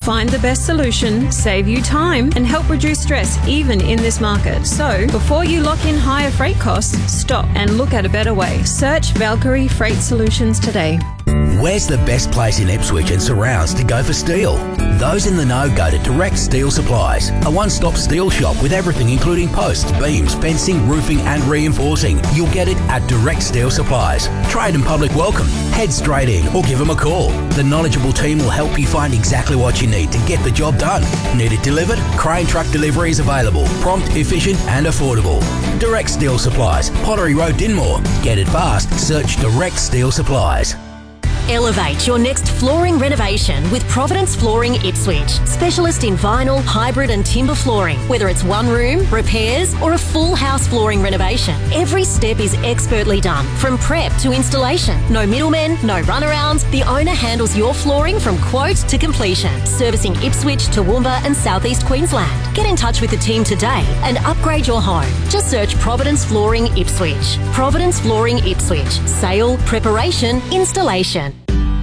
find the best solution, save you time, and help reduce stress even in this market. So, before you lock in higher freight costs, stop and look at a better way. Search Valkyrie Freight Solutions today. Where's the best place in Ipswich and surrounds to go for steel? Those in the know go to Direct Steel Supplies, a one-stop steel shop with everything including posts, beams, fencing, roofing and reinforcing. You'll get it at Direct Steel Supplies. Trade and public welcome. Head straight in or give them a call. The knowledgeable team will help you find exactly what you need to get the job done. Need it delivered? Crane truck delivery is available. Prompt, efficient and affordable. Direct Steel Supplies, Pottery Road, Dinmore. Get it fast. Search Direct Steel Supplies. Elevate your next flooring renovation with Providence Flooring Ipswich. Specialist in vinyl, hybrid and timber flooring. Whether it's one room, repairs or a full house flooring renovation, every step is expertly done. From prep to installation. No middlemen, no runarounds. The owner handles your flooring from quote to completion. Servicing Ipswich, Toowoomba and South East Queensland. Get in touch with the team today and upgrade your home. Just search Providence Flooring Ipswich. Providence Flooring Ipswich. Sale, preparation, installation.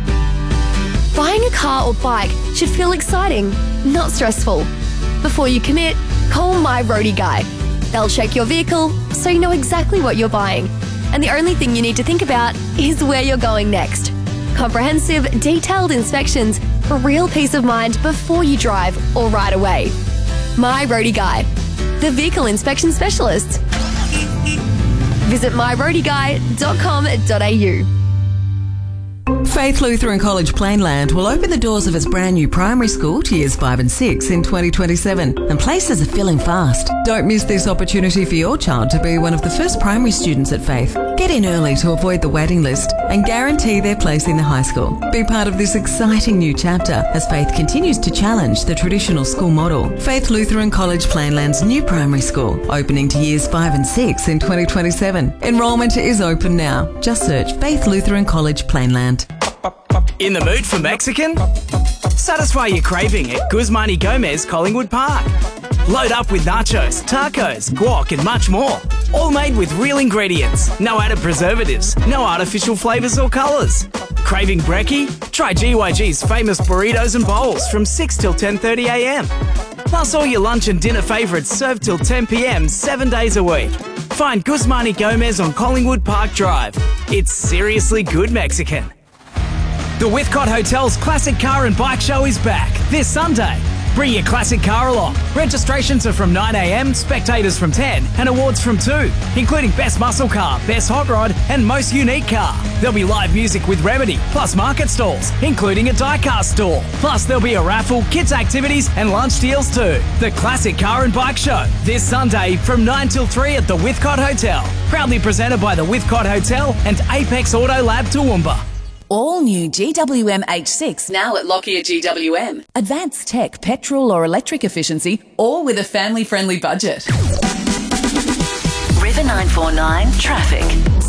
Buying a car or bike should feel exciting, not stressful. Before you commit, call My Roadie Guy. They'll check your vehicle so you know exactly what you're buying. And the only thing you need to think about is where you're going next. Comprehensive, detailed inspections for real peace of mind before you drive or ride away. My Roadie Guy, the vehicle inspection specialist. Visit myroadieguy.com.au. Faith Lutheran College Plainland will open the doors of its brand new primary school to years 5 and 6 in 2027, and places are filling fast. Don't miss this opportunity for your child to be one of the first primary students at Faith. Get in early to avoid the waiting list and guarantee their place in the high school. Be part of this exciting new chapter as Faith continues to challenge the traditional school model. Faith Lutheran College Plainland's new primary school, opening to years 5 and 6 in 2027. Enrolment is open now. Just search Faith Lutheran College Plainland. In the mood for Mexican? Satisfy your craving at Guzmani Gomez Collingwood Park. Load up with nachos, tacos, guac and much more. All made with real ingredients. No added preservatives, no artificial flavours or colours. Craving brekkie? Try GYG's famous burritos and bowls from 6 till 10:30am. Plus all your lunch and dinner favourites served till 10pm 7 days a week. Find Guzmani Gomez on Collingwood Park Drive. It's seriously good Mexican. The Whitcott Hotel's Classic Car and Bike Show is back this Sunday. Bring your classic car along. Registrations are from 9am, spectators from 10 and awards from 2, including Best Muscle Car, Best Hot Rod and Most Unique Car. There'll be live music with Remedy, plus market stalls, including a die-cast stall. Plus there'll be a raffle, kids activities and lunch deals too. The Classic Car and Bike Show, this Sunday from 9 till 3 at the Whitcott Hotel. Proudly presented by the Whitcott Hotel and Apex Auto Lab Toowoomba. All new GWM H6 now at Lockyer GWM. Advanced tech, petrol or electric efficiency, all with a family-friendly budget. River 949 Traffic.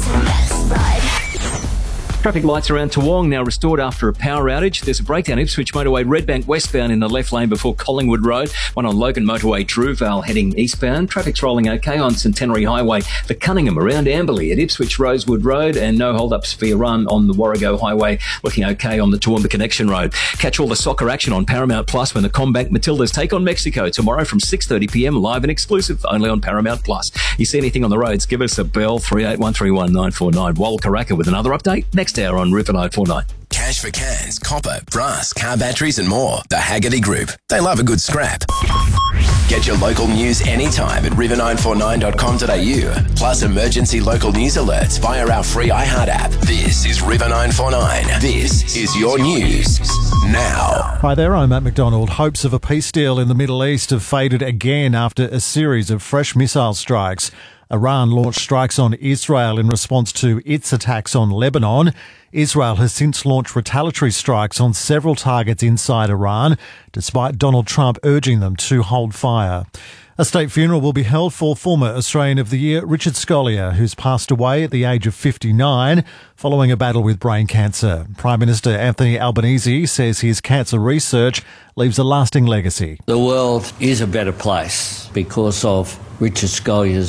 Traffic lights around Toowong now restored after a power outage. There's a breakdown Ipswich Motorway Redbank westbound in the left lane before Collingwood Road. One on Logan Motorway Druvale heading eastbound. Traffic's rolling okay on Centenary Highway for Cunningham around Amberley at Ipswich Rosewood Road, and no hold-ups for your run on the Warrego Highway. Looking okay on the Toowoomba Connection Road. Catch all the soccer action on Paramount Plus when the Combank Matildas take on Mexico tomorrow from 6:30pm, live and exclusive only on Paramount Plus. You see anything on the roads, give us a bell, 38131949. Wal Karaka with another update next hour on River 949. Cash for cans, copper, brass, car batteries and more. The Haggerty Group. They love a good scrap. Get your local news anytime at river949.com.au. Plus emergency local news alerts via our free iHeart app. This is River 949. This is your news now. Hi there, I'm Matt McDonald. Hopes of a peace deal in the Middle East have faded again after a series of fresh missile strikes. Iran launched strikes on Israel in response to its attacks on Lebanon. Israel has since launched retaliatory strikes on several targets inside Iran, despite Donald Trump urging them to hold fire. A state funeral will be held for former Australian of the Year Richard Scolyer, who's passed away at the age of 59 following a battle with brain cancer. Prime Minister Anthony Albanese says his cancer research leaves a lasting legacy. The world is a better place because of Richard Scolyer's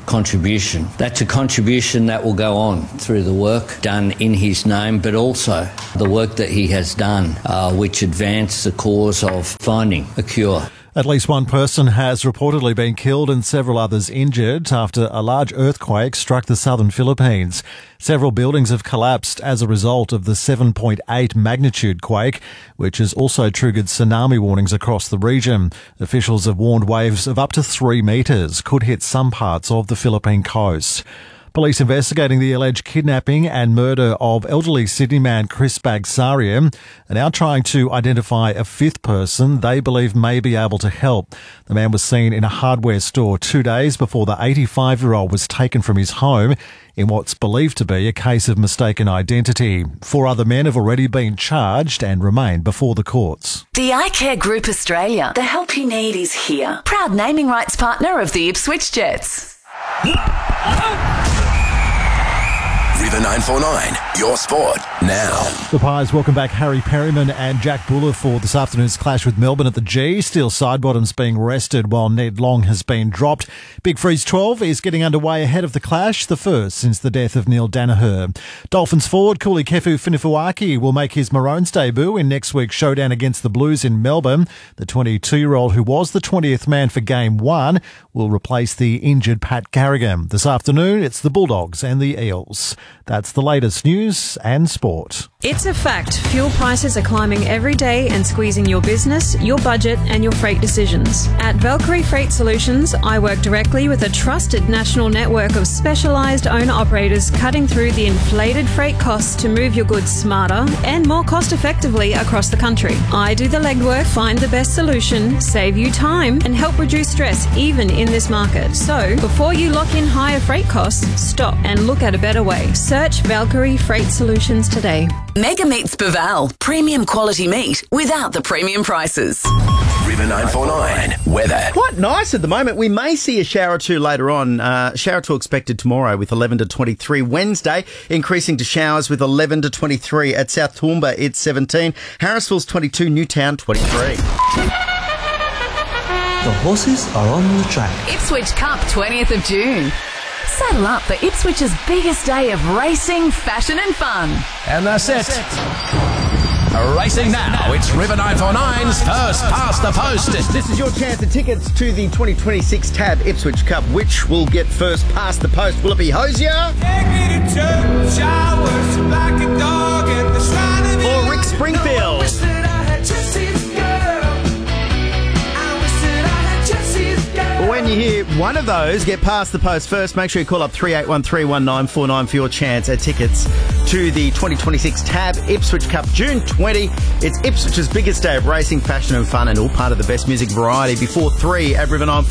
contribution. That's a contribution that will go on through the work done in his name, but also the work that he has done, which advanced the cause of finding a cure. At least one person has reportedly been killed and several others injured after a large earthquake struck the southern Philippines. Several buildings have collapsed as a result of the 7.8 magnitude quake, which has also triggered tsunami warnings across the region. Officials have warned waves of up to 3 metres could hit some parts of the Philippine coast. Police investigating the alleged kidnapping and murder of elderly Sydney man Chris Bagsaria are now trying to identify a fifth person they believe may be able to help. The man was seen in a hardware store 2 days before the 85-year-old was taken from his home in what's believed to be a case of mistaken identity. 4 other men have already been charged and remain before the courts. The iCare Group Australia. The help you need is here. Proud naming rights partner of the Ipswich Jets. River 949, your sport now. The Pies welcome back Harry Perryman and Jack Buller for this afternoon's clash with Melbourne at the G. Steel Sidebottom's being rested while Ned Long has been dropped. Big Freeze 12 is getting underway ahead of the clash, the first since the death of Neil Danaher. Dolphins forward Kuli Kefu Finifuaki will make his Maroons debut in next week's showdown against the Blues in Melbourne. The 22-year-old, who was the 20th man for Game 1, will replace the injured Pat Carrigan. This afternoon, it's the Bulldogs and the Eels. That's the latest news and sport. It's a fact. Fuel prices are climbing every day and squeezing your business, your budget and your freight decisions. At Valkyrie Freight Solutions, I work directly with a trusted national network of specialised owner-operators cutting through the inflated freight costs to move your goods smarter and more cost-effectively across the country. I do the legwork, find the best solution, save you time and help reduce stress even in this market. So, before you lock in higher freight costs, stop and look at a better way. Search Valkyrie Freight Solutions today. Mega Meats Baval. Premium quality meat without the premium prices. River 949, weather. Quite nice at the moment. We may see a shower or two later on. Shower or two expected tomorrow with 11 to 23. Wednesday, increasing to showers with 11 to 23. At South Toowoomba, it's 17. Harrisville's 22. Newtown, 23. The horses are on the track. Ipswich Cup, 20th of June. Saddle up for Ipswich's biggest day of racing, fashion and fun. And that's it. Racing now. It's River 949's first past the post. This is your chance at tickets to the 2026 Tab Ipswich Cup. Which will get first past the post? Will it be Hosier? Or Rick Springfield? When you hear one of those get past the post first, make sure you call up 38131949 for your chance at tickets to the 2026 Tab Ipswich Cup, June 20. It's Ipswich's biggest day of racing, fashion and fun, and all part of the best music variety before 3 at River 9.